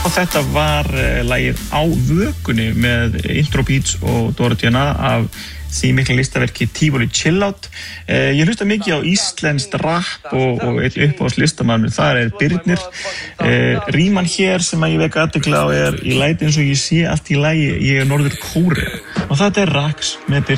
og þetta var lagið Á vökunni með Intro Beats og Dorothea af því mikla listaverki Tivoli Chillout. Ég hlusta mikið á íslenskt rap og eitt uppáhaldslistamann það Birnir. Ríman hér sem ég vek athygli á í læti eins og ég sé allt í lagi, ég Norður Kórea og þetta Rax með Birni.